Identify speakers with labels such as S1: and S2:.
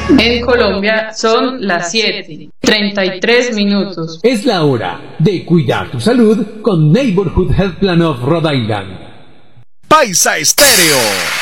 S1: En Colombia son las 7:33 minutos.
S2: Es la hora de cuidar tu salud con Neighborhood Health Plan of Rhode Island.
S3: Paisa Estéreo.